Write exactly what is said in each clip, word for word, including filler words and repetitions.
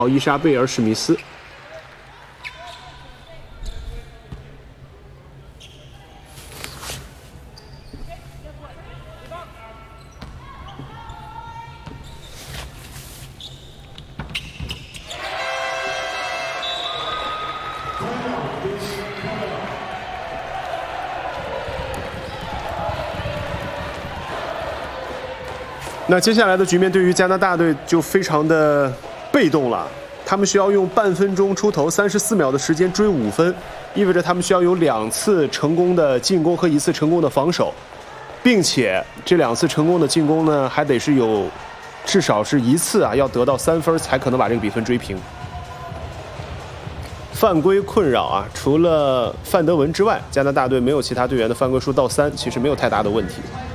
伊莎贝尔·史密斯。那接下来的局面对于加拿大队就非常的被动了，他们需要用半分钟出头三十四秒的时间追五分，意味着他们需要有两次成功的进攻和一次成功的防守，并且这两次成功的进攻呢，还得是有至少是一次啊要得到三分才可能把这个比分追平。犯规困扰啊，除了范德文之外，加拿大队没有其他队员的犯规数到三，其实没有太大的问题。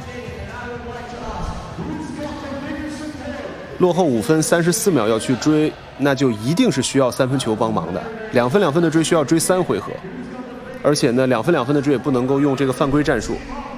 落后五分，三十四秒要去追，那就一定是需要三分球帮忙的。两分两分的追需要追三回合，而且呢，两分两分的追也不能够用这个犯规战术，